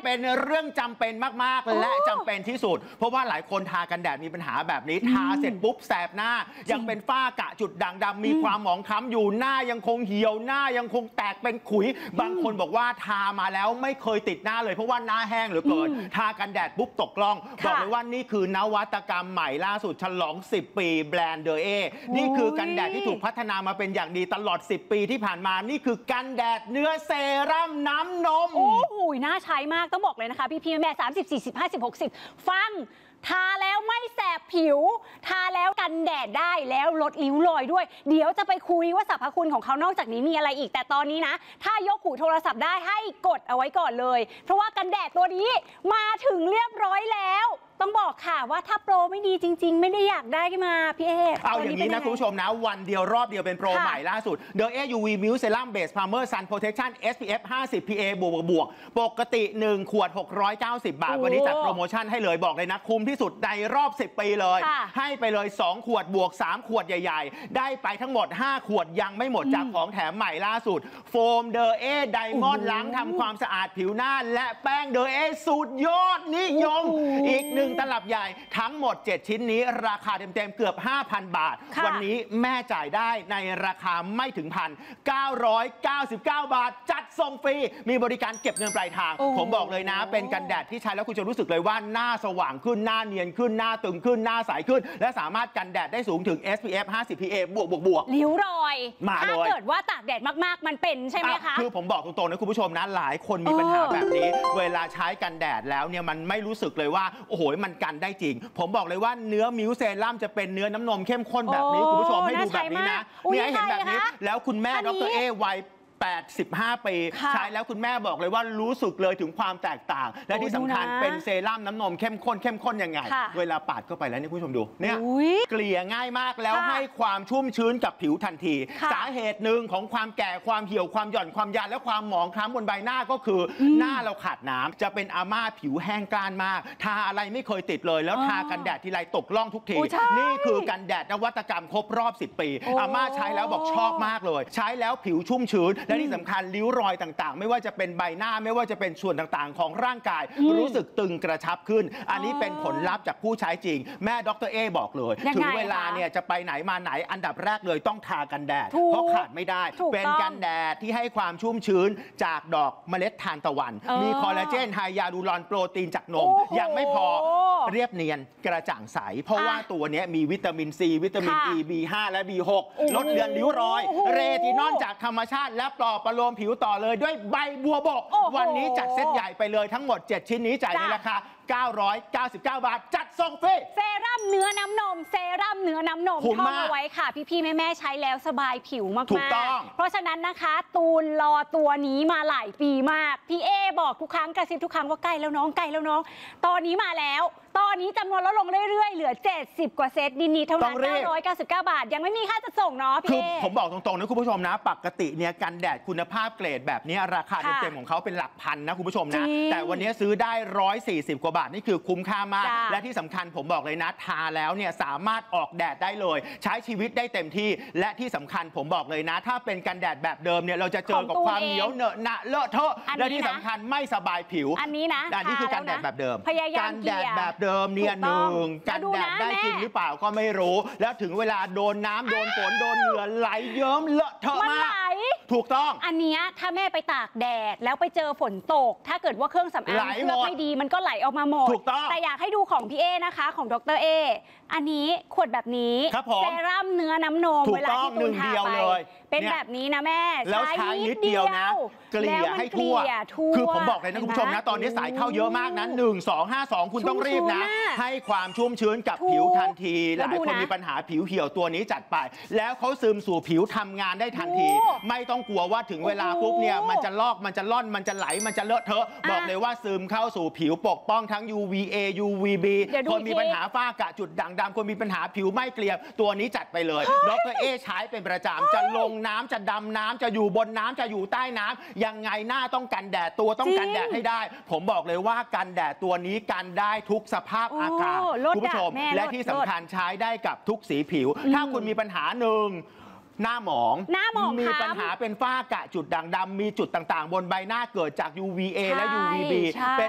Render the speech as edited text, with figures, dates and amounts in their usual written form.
เป็นเรื่องจำเป็นมากๆและจำเป็นที่สุดเพราะว่าหลายคนทากันแดดมีปัญหาแบบนี้ทาเสร็จปุ๊บแสบหน้ายังเป็นฝ้ากระจุดด่างดำมีความหมองคล้ำอยู่หน้ายังคงเหี่ยวหน้ายังคงแตกเป็นขุยบางคนบอกว่าทามาแล้วไม่เคยติดหน้าเลยเพราะว่าหน้าแห้งเหลือเกินทากันแดดปุ๊บตกกล้องบอกเลยว่านี่คือนวัตกรรมใหม่ล่าสุดฉลอง10 ปีแบรนด์เดอเอนี่คือกันแดดที่ถูกพัฒนามาเป็นอย่างดีตลอด10 ปีที่ผ่านมานี่คือกันแดดเนื้อเซรั่มน้ำนมโอ้โหน่าใช้มากต้องบอกเลยนะคะพี่แม่30 40 50 60ฟังทาแล้วไม่แสบผิวทาแล้วกันแดดได้แล้วลดริ้วรอยด้วยเดี๋ยวจะไปคุยว่าสรรพคุณของเขานอกจากนี้มีอะไรอีกแต่ตอนนี้นะถ้ายกหูโทรศัพท์ได้ให้กดเอาไว้ก่อนเลยเพราะว่ากันแดดตัวนี้มาถึงเรียบร้อยแล้วต้องบอกค่ะว่าถ้าโปรไม่ดีจริงๆไม่ได้อยากได้มาพี่เอเอาอย่างนี้นะคุณผู้ชมนะวันเดียวรอบเดียวเป็นโปรใหม่ล่าสุด The A UV Milk Serum Base Primer Sun Protection SPF 50 PA บวกปกติ1 ขวด690 บาทวันนี้จัดโปรโมชั่นให้เลยบอกเลยนะคุ้มที่สุดในรอบ10 ปีเลยให้ไปเลย2 ขวดบวก3 ขวดใหญ่ๆได้ไปทั้งหมด5 ขวดยังไม่หมดจากของแถมใหม่ล่าสุดโฟม The A Diamond ล้างทำความสะอาดผิวหน้าและแป้ง The A สุดยอดนิยมอีก1ตลับใหญ่ทั้งหมด7ชิ้นนี้ราคาเต็มๆเกือบ 5,000 บาทวันนี้แม่จ่ายได้ในราคาไม่ถึงพัน999 บาทจัดส่งฟรีมีบริการเก็บเงินปลายทางผมบอกเลยนะเป็นกันแดดที่ใช้แล้วคุณจะรู้สึกเลยว่าหน้าสว่างขึ้นหน้าเนียนขึ้นหน้าตึงขึ้นหน้าใสขึ้นและสามารถกันแดดได้สูงถึง SPF 50 PA บวกริ้วรอยมาเลยถ้าเกิดว่าตากแดดมากๆมันเป็นใช่ไหมคะคือผมบอกตรงๆนะคุณผู้ชมนะหลายคนมีปัญหาแบบนี้เวลาใช้กันแดดแล้วเนี่ยมันไม่รู้สึกเลยว่าโอ้โหมันกันได้จริงผมบอกเลยว่าเนื้อมิลค์เซรั่มจะเป็นเนื้อน้ำนมเข้มข้นแบบนี้คุณผู้ชมให้ดูแบบนี้นะเนี่ยเห็นแบบนี้แล้วคุณแม่ดร.เอวัย85 ปีใช้แล้วคุณแม่บอกเลยว่ารู้สึกเลยถึงความแตกต่างและที่สำคัญเป็นเซรั่มน้ำนมเข้มข้นยังไงเวลาปาดเข้าไปแล้วนี่คุณผู้ชมดูเนี่ยเกลี่ยง่ายมากแล้วให้ความชุ่มชื้นกับผิวทันทีสาเหตุหนึ่งของความแก่ความเหี่ยวความหย่อนความยานและความหมองคล้ำบนใบหน้าก็คือหน้าเราขาดน้ำจะเป็นอาม่าผิวแห้งกร้านมากทาอะไรไม่เคยติดเลยแล้วทากันแดดทีไรตกล่องทุกทีนี่คือกันแดดนวัตกรรมครบรอบ10 ปีอาม่าใช้แล้วบอกชอบมากเลยใช้แล้วผิวชุ่มชื้นและที่สำคัญริ้วรอยต่างๆไม่ว่าจะเป็นใบหน้าไม่ว่าจะเป็นส่วนต่างๆของร่างกายรู้สึกตึงกระชับขึ้นอันนี้เป็นผลลัพธ์จากผู้ใช้จริงแม่ดร.เอบอกเลยถึงเวลาเนี่ยจะไปไหนมาไหนอันดับแรกเลยต้องทากันแดดเพราะขาดไม่ได้เป็นกันแดดที่ให้ความชุ่มชื้นจากดอกเมล็ดทานตะวันมีคอลลาเจนไฮยาลูรอนโปรตีนจากนมยังไม่พอเรียบเนียนกระจ่างใสเพราะว่าตัวนี้มีวิตามินซีวิตามิน E B5 และ B6 ลดเลือนริ้วรอยเรตินอลจากธรรมชาติและปลอบประโลมผิวต่อเลยด้วยใบบัวบกวันนี้จัดเซตใหญ่ไปเลยทั้งหมด7ชิ้นนี้จ่ายในราคา999 บาทจัดส่งฟรีเซรั่มเนื้อน้ำนมเซรั่มเนื้อน้ำนมท่องเอาไว้ค่ะพี่ๆแม่ๆใช้แล้วสบายผิวมากๆถูกต้องเพราะฉะนั้นนะคะตูนรอตัวนี้มาหลายปีมากพี่เอบอกทุกครั้งกระซิบทุกครั้งว่าใกล้แล้วน้องใกล้แล้วน้องตอนนี้มาแล้วตอนนี้จำนวนลดลงเรื่อยๆเหลือ70 กว่าเซตนิดๆเท่านั้น999 บาทยังไม่มีค่าจัดส่งเนาะพี่เอผมบอกตรงๆนะคุณผู้ชมนะปกติเนี่ยกันแดดคุณภาพเกรดแบบนี้ราคาเต็มๆของเขาเป็นหลักพันนะคุณผู้ชมนะแต่วันนี้ซื้อได้140 กว่าบาทนี่คือคุ้มค่ามากและที่สำคัญผมบอกเลยนะทาแล้วเนี่ยสามารถออกแดดได้เลยใช้ชีวิตได้เต็มที่และที่สำคัญผมบอกเลยนะถ้าเป็นกันแดดแบบเดิมเนี่ยเราจะเจอกับความเหนียวเหนอะหนะเลอะเทอะและที่สำคัญไม่สบายผิวอันนี้นะอันนี้คือกันแดดแบบเดิมกันแดดแบบเดิมเนี่ยหนึ่งกันแดดได้จริงหรือเปล่าก็ไม่รู้แล้วถึงเวลาโดนน้ำโดนฝนโดนเหงื่อไหลเยิ้มเลอะเทอะมากถูกต้องอันนี้ถ้าแม่ไปตากแดดแล้วไปเจอฝนตกถ้าเกิดว่าเครื่องสำอางเคลือบไม่ดีมันก็ไหลออกมาหมดแต่อยากให้ดูของพี่เอนะคะของดร.เออันนี้ขวดแบบนี้เซรั่มเนื้อน้ำนมเวลาที่ตูนทาไปเป็นแบบนี้นะแม่แล้วใช้นิดเดียวนะเกลี่ยให้ทั่วคือผมบอกเลยนะคุณผู้ชมนะตอนนี้สายเข้าเยอะมากนะ1252คุณต้องรีบนะให้ความชุ่มชื้นกับผิวทันทีหลายคนมีปัญหาผิวเหี่ยวตัวนี้จัดไปแล้วเขาซึมสู่ผิวทำงานได้ทันทีไม่ต้องกลัวว่าถึงเวลาปุ๊บเนี่ยมันจะลอกมันจะล่อนมันจะไหลมันจะเลอะเทอะบอกเลยว่าซึมเข้าสู่ผิวปกป้องทั้ง UVA UVB คนมีปัญหาฝ้ากระจุดด่างดำคนมีปัญหาผิวไม่เกลี่ยตัวนี้จัดไปเลยดร.เอใช้เป็นประจำจะลงน้ำจะดำน้ำจะอยู่บนน้ำจะอยู่ใต้น้ำยังไงหน้าต้องกันแดดตัวต้องกันแดดให้ได้ผมบอกเลยว่ากันแดดตัวนี้กันได้ทุกสภาพอากาศคุณผู้ชมและที่สำคัญใช้ได้กับทุกสีผิวถ้าคุณมีปัญหาหนึ่งหน้าหมองมีปัญหาเป็นฝ้ากระจุดด่างดำมีจุดต่างๆบนใบหน้าเกิดจาก UVA และ UVB เป็น